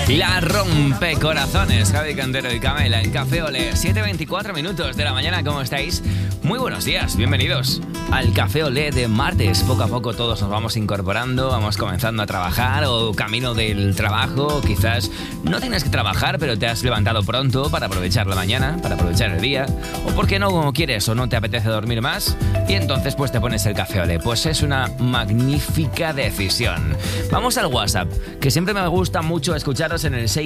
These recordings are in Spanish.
La rompecorazones, Javi Cantero y Camela en Café Olé. 7:24 minutos de la mañana, ¿cómo estáis? Muy buenos días, bienvenidos al Café Olé de martes. Poco a poco todos nos vamos incorporando, vamos comenzando a trabajar o camino del trabajo. Quizás no tienes que trabajar, pero te has levantado pronto para aprovechar la mañana, para aprovechar el día. O porque no quieres o no te apetece dormir más y entonces pues te pones el Café Olé. Pues es una magnífica decisión. Vamos al WhatsApp, que siempre me gusta mucho escucharos en el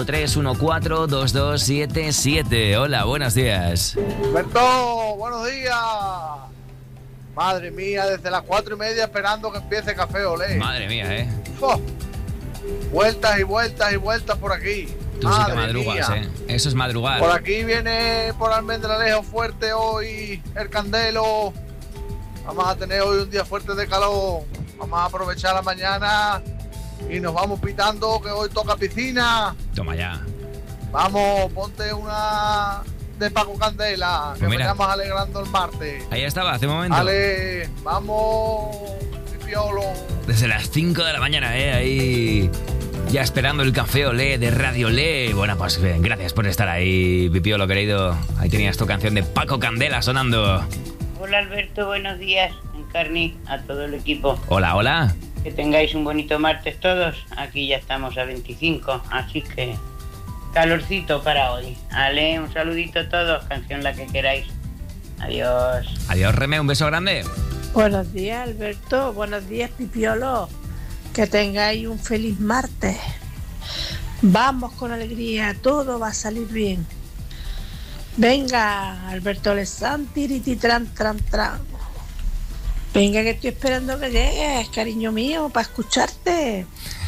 683142277. Hola, buenos días. Alberto, buenos días. Madre mía, desde las 4:30 esperando que empiece Café Olé. Madre mía, ¡Oh! Vueltas y vueltas y vueltas por aquí. Tú sí que madrugas, Eso es madrugar. Por aquí viene por Almendralejo fuerte hoy el Candelo. Vamos a tener hoy un día fuerte de calor. Vamos a aprovechar la mañana y nos vamos pitando que hoy toca piscina. Toma ya. Vamos, ponte una de Paco Candela, que vayamos alegrando el martes. Ahí estaba, hace un momento. Vale, vamos, Pipiolo. Desde las 5 de la mañana, ahí ya esperando el Café Olé de Radio Olé. Bueno, pues bien, gracias por estar ahí, Pipiolo querido. Ahí tenías tu canción de Paco Candela sonando. Hola Alberto, buenos días. Encarni a todo el equipo. Hola, hola. Que tengáis un bonito martes todos. Aquí ya estamos a 25, así que calorcito para hoy. Ale, un saludito a todos, canción la que queráis. Adiós. Adiós, Remé, un beso grande. Buenos días, Alberto. Buenos días, Pipiolo. Que tengáis un feliz martes. Vamos con alegría, todo va a salir bien. Venga, Alberto Lesanti, tran, tran, tran. Venga, que estoy esperando que llegues, cariño mío, para escucharte.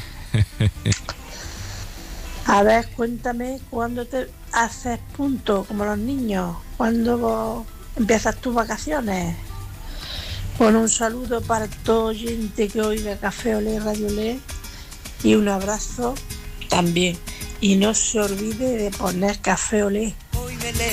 A ver, cuéntame cuándo te haces punto, como los niños, cuándo empiezas tus vacaciones. Bueno, un saludo para todo oyente que oiga Café Olé, Radio Olé, y un abrazo también. Y no se olvide de poner Café Olé. Hoy me